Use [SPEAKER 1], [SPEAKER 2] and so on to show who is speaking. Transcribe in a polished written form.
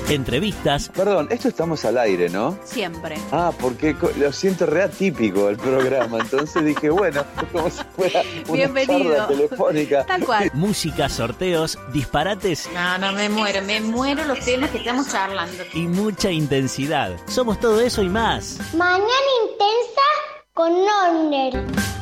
[SPEAKER 1] entrevistas.
[SPEAKER 2] Perdón, esto estamos al aire, ¿no?
[SPEAKER 3] Siempre.
[SPEAKER 2] Ah, porque lo siento re atípico el programa, entonces dije, bueno, como si fuera una
[SPEAKER 3] Bienvenido.
[SPEAKER 2] charla telefónica.
[SPEAKER 3] Tal cual.
[SPEAKER 1] Música, sorteos, disparates
[SPEAKER 4] No, me muero los temas que estamos charlando.
[SPEAKER 1] y mucha intensidad. Somos todo eso y más.
[SPEAKER 5] Mañana intensa con Norner.